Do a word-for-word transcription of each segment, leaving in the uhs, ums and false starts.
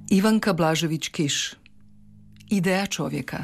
Ivanka Blažević-Kiš. Ideja čovjeka.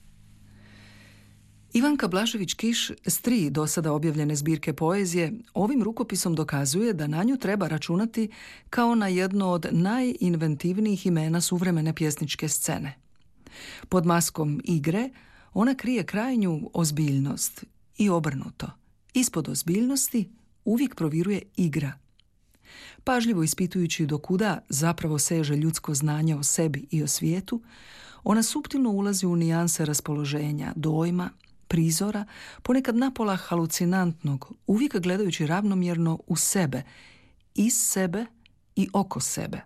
Ivanka Blažević-Kiš s tri do sada objavljene zbirke poezije ovim rukopisom dokazuje da na nju treba računati kao na jedno od najinventivnijih imena suvremene pjesničke scene. Pod maskom igre ona krije krajnju ozbiljnost i obrnuto. Ispod ozbiljnosti uvijek proviruje igra. Pažljivo ispitujući do kuda zapravo seže ljudsko znanje o sebi i o svijetu, ona suptilno ulazi u nijanse raspoloženja, dojma, prizora, ponekad napola halucinantnog, uvijek gledajući ravnomjerno u sebe, iz sebe i oko sebe.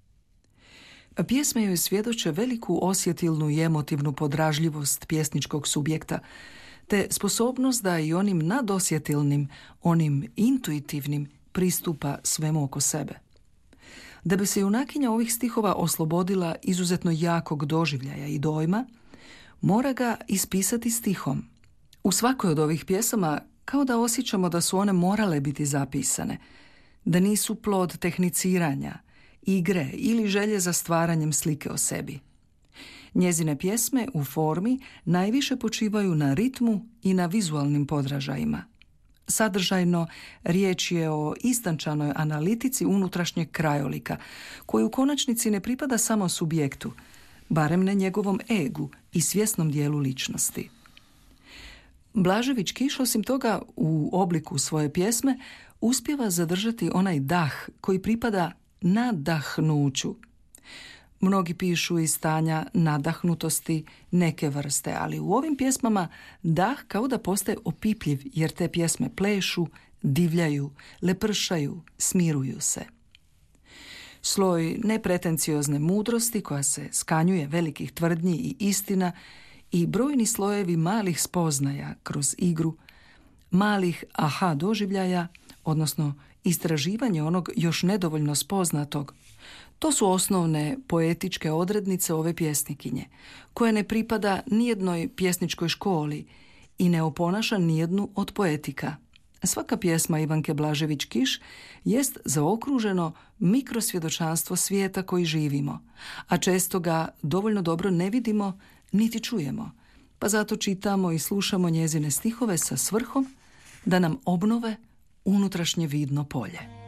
Pjesme joj svjedoče veliku osjetilnu i emotivnu podražljivost pjesničkog subjekta, te sposobnost da i onim nadosjetilnim, onim intuitivnim pristupa svemu oko sebe. Da bi se junakinja ovih stihova oslobodila izuzetno jakog doživljaja i dojma, mora ga ispisati stihom. U svakoj od ovih pjesama kao da osjećamo da su one morale biti zapisane, da nisu plod tehniciranja, igre ili želje za stvaranjem slike o sebi. Njezine pjesme u formi najviše počivaju na ritmu i na vizualnim podražajima. Sadržajno, riječ je o istančanoj analitici unutrašnjeg krajolika, koji u konačnici ne pripada samo subjektu, barem ne njegovom egu i svjesnom dijelu ličnosti. Blažević-Kiš, osim toga, u obliku svoje pjesme uspijeva zadržati onaj dah koji pripada nadahnuću. Mnogi pišu iz stanja nadahnutosti neke vrste, ali u ovim pjesmama dah kao da postaje opipljiv, jer te pjesme plešu, divljaju, lepršaju, smiruju se. Sloj nepretenciozne mudrosti koja se skanjuje velikih tvrdnji i istina i brojni slojevi malih spoznaja kroz igru, malih aha doživljaja, odnosno istraživanje onog još nedovoljno spoznatog, to su osnovne poetičke odrednice ove pjesnikinje, koja ne pripada nijednoj pjesničkoj školi i ne oponaša nijednu od poetika. Svaka pjesma Ivanke Blažević-Kiš jest zaokruženo mikrosvjedočanstvo svijeta koji živimo, a često ga dovoljno dobro ne vidimo niti čujemo, pa zato čitamo i slušamo njezine stihove sa svrhom da nam obnove unutrašnje vidno polje.